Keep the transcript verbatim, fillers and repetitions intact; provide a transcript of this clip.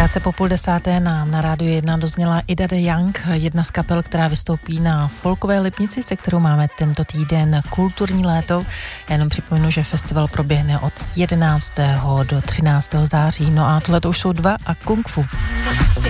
Krátce po půl desáté nám na rádiu jedna dozněla Ida de Young, jedna z kapel, která vystoupí na Folkové Lipnici, se kterou máme tento týden kulturní léto. Já jenom připomenu, že festival proběhne od jedenáctého do třináctého září. No a tohle už jsou dva a Kung Fu. C'est